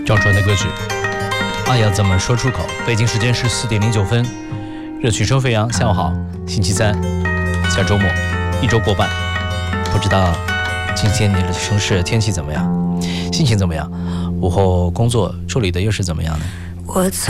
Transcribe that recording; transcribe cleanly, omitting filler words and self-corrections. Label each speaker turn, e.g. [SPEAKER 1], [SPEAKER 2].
[SPEAKER 1] 张传的歌曲《爱要怎么说出口》。北京时间是4点09分，热曲声飞扬。下午好，星期三，下周末，一周过半，不知道今天你的城市天气怎么样，心情怎么样？午后工作处理的又是怎么样呢？
[SPEAKER 2] 我走